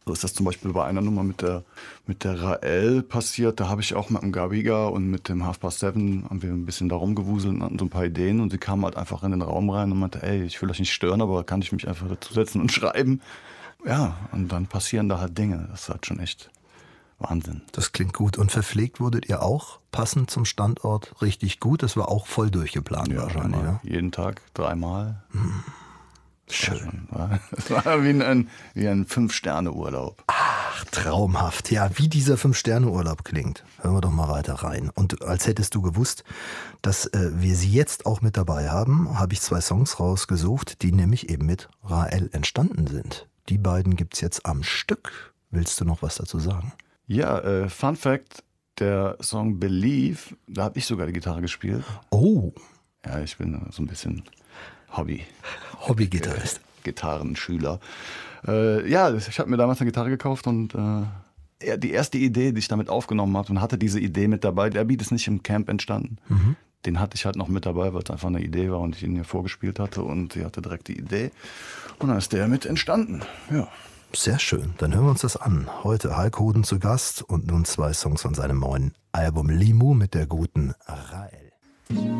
So ist das zum Beispiel bei einer Nummer mit der Rael passiert. Da habe ich auch mit dem Gabiga und mit dem Half Past Seven haben wir ein bisschen da rumgewuselt und hatten so ein paar Ideen. Und sie kam halt einfach in den Raum rein und meinte, ey, ich will euch nicht stören, aber kann ich mich einfach dazusetzen und schreiben? Ja, und dann passieren da halt Dinge. Das ist halt schon echt Wahnsinn. Das klingt gut. Und verpflegt wurdet ihr auch, passend zum Standort, richtig gut? Das war auch voll durchgeplant wahrscheinlich, immer, ja? jeden Tag 3-mal. Schön. Das war wie ein 5-Sterne-Urlaub. Ach, traumhaft. Ja, wie dieser 5-Sterne-Urlaub klingt. Hören wir doch mal weiter rein. Und als hättest du gewusst, dass wir sie jetzt auch mit dabei haben, habe ich 2 Songs rausgesucht, die nämlich eben mit Rael entstanden sind. Die beiden gibt's jetzt am Stück. Willst du noch was dazu sagen? Ja, Fun Fact, der Song Believe, da habe ich sogar die Gitarre gespielt. Oh. Ja, ich bin so ein bisschen Hobbygitarrist. Gitarrenschüler. Ja, ich habe mir damals eine Gitarre gekauft und die erste Idee, die ich damit aufgenommen habe und hatte diese Idee mit dabei, der Beat ist nicht im Camp entstanden. Den hatte ich halt noch mit dabei, weil es einfach eine Idee war und ich ihn ihr vorgespielt hatte und sie hatte direkt die Idee und dann ist der mit entstanden. Ja. Sehr schön, dann hören wir uns das an. Heute Hulk Hoden zu Gast und nun 2 Songs von seinem neuen Album Limu mit der guten Rael.